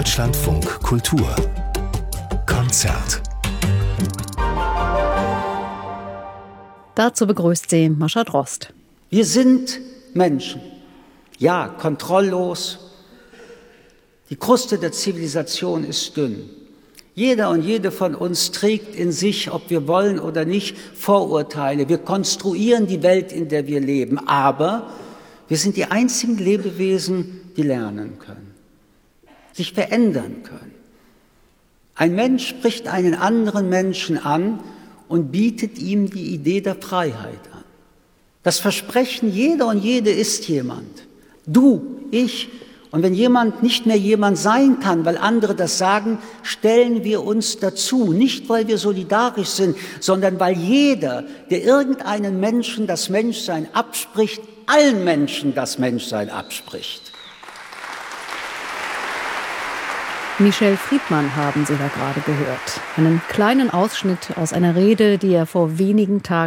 Deutschlandfunk Kultur Konzert. Dazu begrüßt sie Mascha Drost. Wir sind Menschen. Ja, kontrolllos. Die Kruste der Zivilisation ist dünn. Jeder und jede von uns trägt in sich, ob wir wollen oder nicht, Vorurteile. Wir konstruieren die Welt, in der wir leben. Aber wir sind die einzigen Lebewesen, die lernen können, sich verändern können. Ein Mensch spricht einen anderen Menschen an und bietet ihm die Idee der Freiheit an. Das Versprechen, jeder und jede ist jemand. Du, ich. Und wenn jemand nicht mehr jemand sein kann, weil andere das sagen, stellen wir uns dazu. Nicht, weil wir solidarisch sind, sondern weil jeder, der irgendeinen Menschen das Menschsein abspricht, allen Menschen das Menschsein abspricht. Michel Friedmann haben Sie da gerade gehört. Einen kleinen Ausschnitt aus einer Rede, die er vor wenigen Tagen